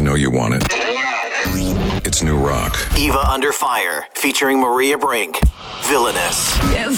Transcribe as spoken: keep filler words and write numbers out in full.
know you want it. It's new rock. Eva Under Fire, featuring Maria Brink. Villainous. If